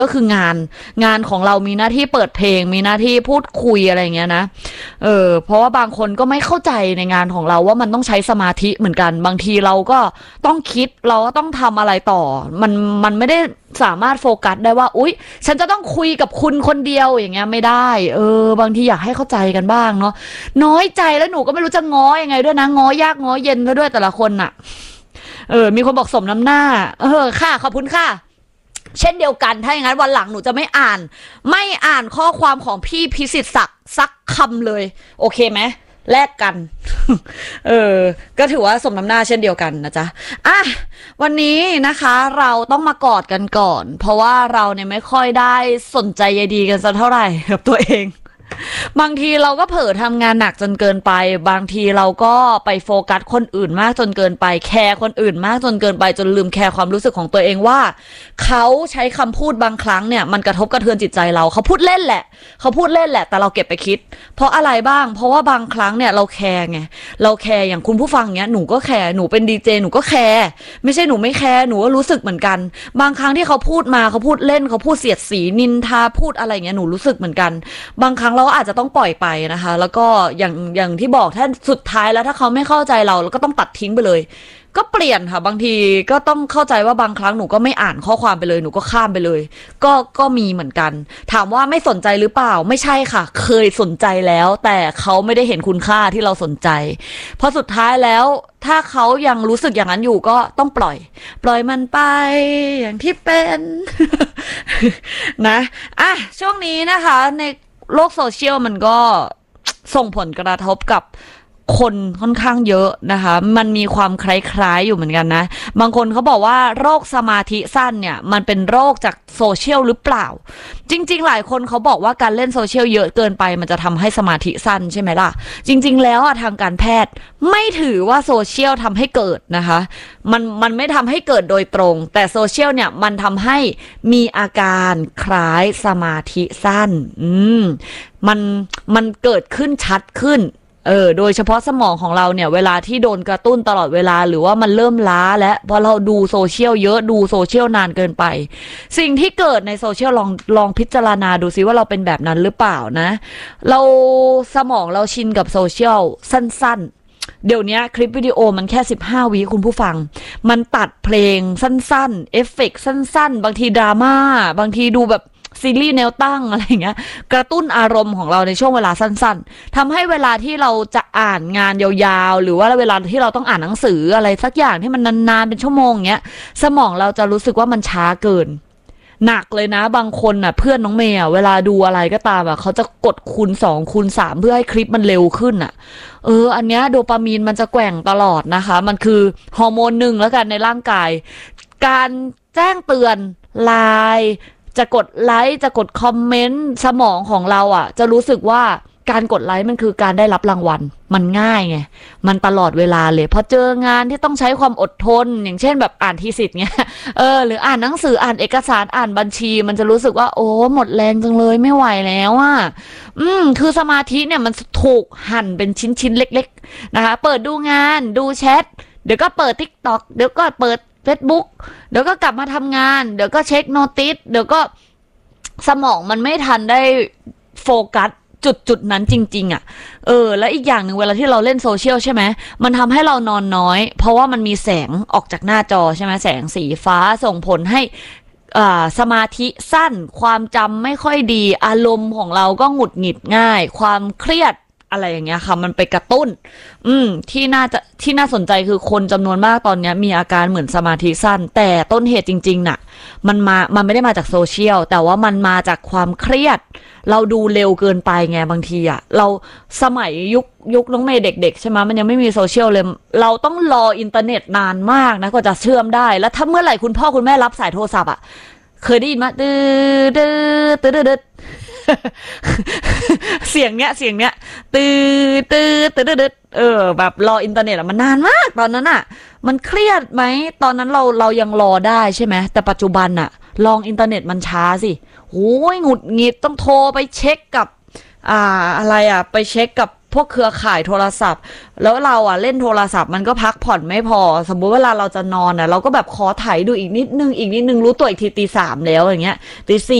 ก็คืองานของเรามีหน้าที่เปิดเพลงมีหน้าที่พูดคุยอะไรเงี้ยนะเพราะว่าบางคนก็ไม่เข้าใจในงานของเราว่ามันต้องใช้สมาธิเหมือนกันบางทีเราก็ต้องคิดเราก็ต้องทำอะไรต่อมันไม่ได้สามารถโฟกัสได้ว่าอุ๊ยฉันจะต้องคุยกับคุณคนเดียวอย่างเงี้ยไม่ได้บางทีอยากให้เข้าใจกันบ้างเนาะน้อยใจแล้วหนูก็ไม่รู้จะง้อยังไงด้วยนะง้อยากง้อเย็นซะด้วยแต่ละคนน่ะมีคนบอกสมน้ำหน้าค่ะขอบคุณค่ะเช่นเดียวกันถ้าอย่างนั้นวันหลังหนูจะไม่อ่านข้อความของพี่พิสิทธิ์ศักดิ์สักคำเลยโอเคไหมแลกกันก็ถือว่าสมน้ำหน้าเช่นเดียวกันนะจ๊ะวันนี้นะคะเราต้องมากอดกันก่อนเพราะว่าเราเนี่ยไม่ค่อยได้สนใจใยดีกันสักเท่าไหร่กับตัวเองบางทีเราก็เผลอทำงานหนักจนเกินไปบางทีเราก็ไปโฟกัสคนอื่นมากจนเกินไปแคร์คนอื่นมากจนเกินไปจนลืมแคร์ความรู้สึกของตัวเองว่าเขาใช้คำพูดบางครั้งเนี่ยมันกระทบกระเทือนจิตใจเราเขาพูดเล่นแหละแต่เราเก็บไปคิดเพราะอะไรบ้างเพราะว่าบางครั้งเนี่ยเราแคร์ไงเราแคร์อย่างคุณผู้ฟังเนี้ยหนูก็แคร์หนูเป็นดีเจหนูก็แคร์ไม่ใช่หนูไม่แคร์หนูก็รู้สึกเหมือนกันบางครั้งที่เขาพูดมาเขาพูดเล่นเขาพูดเสียดสีนินทาพูดอะไรเงี้ยหนูรู้สึกเหมือนกันบางครั้งเราก็อาจจะต้องปล่อยไปนะคะแล้วก็อย่างที่บอกถ้าสุดท้ายแล้วถ้าเขาไม่เข้าใจเราก็ต้องตัดทิ้งไปเลยก็เปลี่ยนค่ะบางทีก็ต้องเข้าใจว่าบางครั้งหนูก็ไม่อ่านข้อความไปเลยหนูก็ข้ามไปเลยก็มีเหมือนกันถามว่าไม่สนใจหรือเปล่าไม่ใช่ค่ะเคยสนใจแล้วแต่เขาไม่ได้เห็นคุณค่าที่เราสนใจเพราะสุดท้ายแล้วถ้าเขายังรู้สึกอย่างนั้นอยู่ก็ต้องปล่อยมันไปอย่างที่เป็น นะช่วงนี้นะคะในโลกโซเชียลมันก็ส่งผลกระทบกับคนค่อนข้างเยอะนะคะมันมีความคล้ายๆอยู่เหมือนกันนะบางคนเขาบอกว่าโรคสมาธิสั้นเนี่ยมันเป็นโรคจากโซเชียลหรือเปล่าจริงๆหลายคนเขาบอกว่าการเล่นโซเชียลเยอะเกินไปมันจะทำให้สมาธิสั้นใช่ไหมล่ะจริงๆแล้วทางการแพทย์ไม่ถือว่าโซเชียลทำให้เกิดนะคะมันไม่ทำให้เกิดโดยตรงแต่โซเชียลเนี่ยมันทำให้มีอาการคล้ายสมาธิสั้นมันเกิดขึ้นชัดขึ้นโดยเฉพาะสมองของเราเนี่ยเวลาที่โดนกระตุ้นตลอดเวลาหรือว่ามันเริ่มล้าและพอเราดูโซเชียลเยอะดูโซเชียลนานเกินไปสิ่งที่เกิดในโซเชียลลองพิจารณาดูซิว่าเราเป็นแบบนั้นหรือเปล่านะเราสมองเราชินกับโซเชียลสั้นๆเดี๋ยวนี้คลิปวิดีโอมันแค่15 วิคุณผู้ฟังมันตัดเพลงสั้นๆเอฟเฟกต์สั้นๆบางทีดราม่าบางทีดูแบบซีรีส์แนวตั้งอะไรเงี้ยกระตุ้นอารมณ์ของเราในช่วงเวลาสั้นๆทำให้เวลาที่เราจะอ่านงานยาวๆหรือว่าเวลาที่เราต้องอ่านหนังสืออะไรสักอย่างที่มันนานๆเป็นชั่วโมงเงี้ยสมองเราจะรู้สึกว่ามันช้าเกินหนักเลยนะบางคนเพื่อนน้องเมย์เวลาดูอะไรก็ตามเขาจะกดคูณ2คูณ3เพื่อให้คลิปมันเร็วขึ้นอันเนี้ยโดปามีนมันจะแกว่งตลอดนะคะมันคือฮอร์โมนหนึ่งแล้วกันในร่างกายการแจ้งเตือนไลน์จะกดไลค์จะกดคอมเมนต์สมองของเราจะรู้สึกว่าการกดไลค์มันคือการได้รับรางวัลมันง่ายไงมันตลอดเวลาเลยพอเจองานที่ต้องใช้ความอดทนอย่างเช่นแบบอ่านทีสิทธ์เงี้ยหรืออ่านหนังสืออ่านเอกสารอ่านบัญชีมันจะรู้สึกว่าโอ้หมดแรงจังเลยไม่ไหวแล้วคือสมาธิเนี่ยมันถูกหั่นเป็นชิ้นๆเล็กๆนะคะเปิดดูงานดูแชทเดี๋ยวก็เปิด TikTok เดี๋ยวก็เปิดFacebook เดี๋ยวก็กลับมาทำงานเดี๋ยวก็เช็คโนติสเดี๋ยวก็สมองมันไม่ทันได้โฟกัสจุดนั้นจริงๆและอีกอย่างหนึ่งเวลาที่เราเล่นโซเชียลใช่ไหมมันทำให้เรานอนน้อยเพราะว่ามันมีแสงออกจากหน้าจอใช่ไหมแสงสีฟ้าส่งผลให้สมาธิสั้นความจำไม่ค่อยดีอารมณ์ของเราก็หงุดหงิดง่ายความเครียดอะไรอย่างเงี้ยค่ะมันไปกระตุ้นที่น่าสนใจคือคนจำนวนมากตอนนี้มีอาการเหมือนสมาธิสั้นแต่ต้นเหตุจริงๆน่ะมันไม่ได้มาจากโซเชียลแต่ว่ามันมาจากความเครียดเราดูเร็วเกินไปไงบางทีเราสมัยยุคน้องเมย์เด็กๆใช่ไหมมันยังไม่มีโซเชียลเลยเราต้องรออินเทอร์เน็ตนานมากนะกว่าจะเชื่อมได้แล้วถ้าเมื่อไหร่คุณพ่อคุณแม่รับสายโทรศัพท์เคยได้ยินมั้ยดื้อเสียงเนี้ยตื้อแบบรออินเทอร์เน็ตมันนานมากตอนนั้นมันเครียดไหมตอนนั้นเรายังรอได้ใช่ไหมแต่ปัจจุบันลองอินเทอร์เน็ตมันช้าสิโอ้ยหงุดหงิดต้องโทรไปเช็คกับอะไรไปเช็คกับพวกเครือข่ายโทรศัพท์แล้วเราอ่ะเล่นโทรศัพท์มันก็พักผ่อนไม่พอสมมุติเวลาเราจะนอนอ่ะเราก็แบบขอถ่ายดูอีกนิดนึงรู้ตัวอีกทีตี 3แล้วอย่างเงี้ยตี 4